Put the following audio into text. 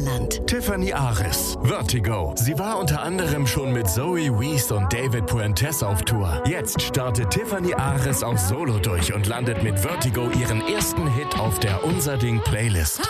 Sauerland. Tiffany Aris, Vertigo. Sie war unter anderem schon mit Zoe Wees und David Puentes auf Tour. Jetzt startet Tiffany Aris auch solo durch und landet mit Vertigo ihren ersten Hit auf der Unser Ding Playlist.